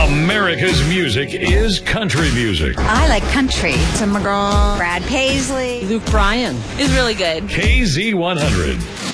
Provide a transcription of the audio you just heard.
America's music is country music. I like country. Tim McGraw, Brad Paisley, Luke Bryan is really good. KZ100.